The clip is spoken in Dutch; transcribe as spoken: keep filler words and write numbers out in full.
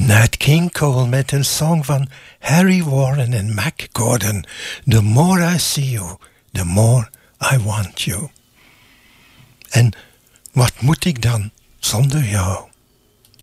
Nat King Cole met een song van Harry Warren en Mac Gordon. The more I see you, the more I want you. En wat moet ik dan zonder jou?